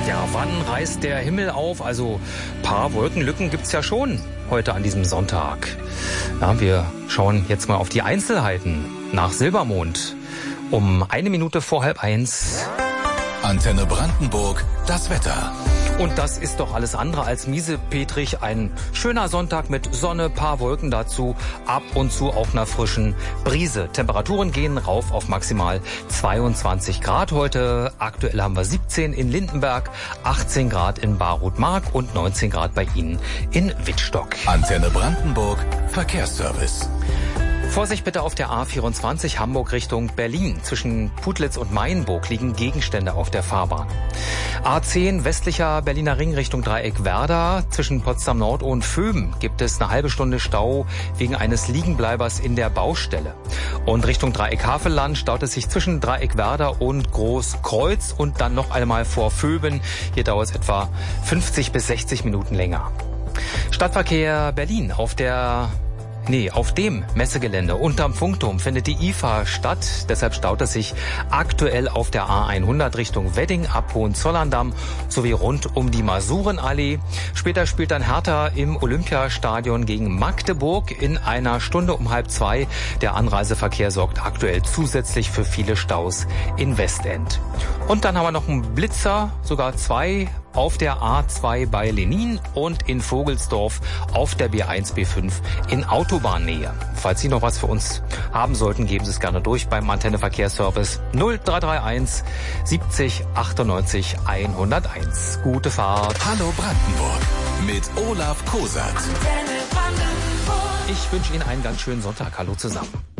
Ja, wann reißt der Himmel auf? Also ein paar Wolkenlücken gibt's ja schon heute an diesem Sonntag. Ja, wir schauen jetzt mal auf die Einzelheiten nach Silbermond. Um 1 Minute vor 12:30. Antenne Brandenburg, das Wetter. Und das ist doch alles andere als miesepetrig. Ein schöner Sonntag mit Sonne, paar Wolken dazu, ab und zu auch einer frischen Brise. Temperaturen gehen rauf auf maximal 22 Grad heute. Aktuell haben wir 17 in Lindenberg, 18 Grad in Barut-Mark und 19 Grad bei Ihnen in Wittstock. Antenne Brandenburg, Verkehrsservice. Vorsicht bitte auf der A24 Hamburg Richtung Berlin. Zwischen Putlitz und Mainburg liegen Gegenstände auf der Fahrbahn. A10 westlicher Berliner Ring Richtung Dreieck Werder. Zwischen Potsdam Nord und Vöben gibt es eine halbe Stunde Stau wegen eines Liegenbleibers in der Baustelle. Und Richtung Dreieck Havelland staut es sich zwischen Dreieck Werder und Großkreuz und dann noch einmal vor Vöben. Hier dauert es etwa 50 bis 60 Minuten länger. Stadtverkehr Berlin auf dem Messegelände unterm Funkturm findet die IFA statt. Deshalb staut es sich aktuell auf der A100 Richtung Wedding ab Hohenzollern-Damm sowie rund um die Masurenallee. Später spielt dann Hertha im Olympiastadion gegen Magdeburg in einer Stunde um 1:30. Der Anreiseverkehr sorgt aktuell zusätzlich für viele Staus in Westend. Und dann haben wir noch einen Blitzer, sogar 2 auf der A2 bei Lenin und in Vogelsdorf auf der B1, B5 in Autobahnnähe. Falls Sie noch was für uns haben sollten, geben Sie es gerne durch beim Antenne Verkehrsservice 0331 70 98 101. Gute Fahrt. Hallo Brandenburg mit Olaf Kosat. Ich wünsche Ihnen einen ganz schönen Sonntag. Hallo zusammen.